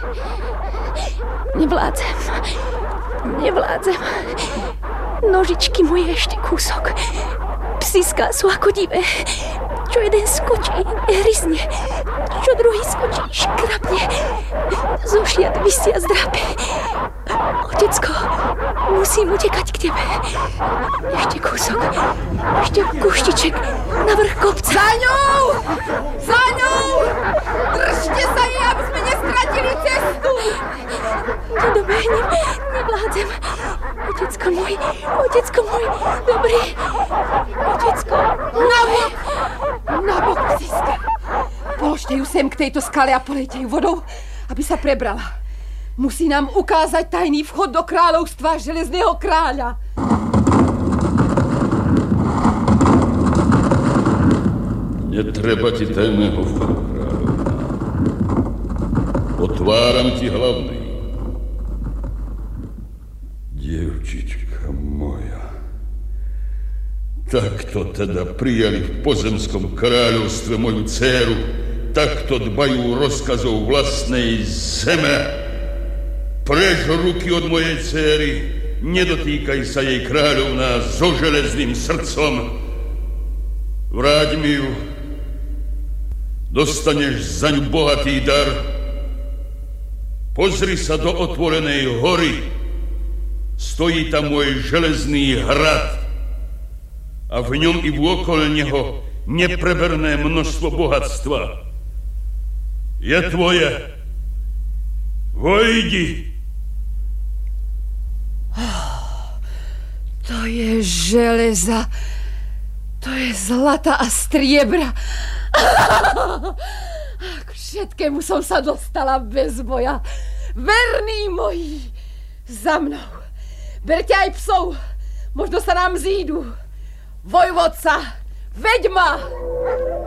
Nevládzem. Nožičky moje ešte kúsok. Psiská sú ako divé. Čo jeden skočí, hryzne. Čo druhý skočí, škrabne. Zo šiat vysia zdrapy. Otecko, musím utekať k tebe. Ešte kúsok. Ešte kuštiček na vrch kopca. Za ňou! Za ňou! Držte sa jej, aby sme nestratili cestu! Nedobehnem, nevládzem. Otecko môj, dobrý. Otecko. Na bok, psiska. Položte ju sem k tejto skale a polejte ju vodou, aby sa prebrala. Musí nám ukázať tajný vchod do kráľovstva železného kráľa. Netreba ti tajného vchodu, kráľovna. Otváram ti hlavný. Dievčička moja. Takto teda prijali v pozemskom kráľovstve moju dcéru. Takto dbajú rozkazov vlastnej zeme. Preč ruky od mojej dcéry. Nedotýkaj sa jej, kráľovná, so železným srdcom. Vráť mi ju. Dostaneš za ňu bohatý dar. Pozri sa do otvorenej hory. Stojí tam môj železný hrad. A v ňom i vôkol neho nepreberné množstvo bohatstva. Je tvoje. Vojdi. To je železa. To je zlata a striebra. K všetkému som sa dostala bez boja. Verní moji, za mnou. Berte aj psov. Možno sa nám zídu. Vojvodca, veď ma!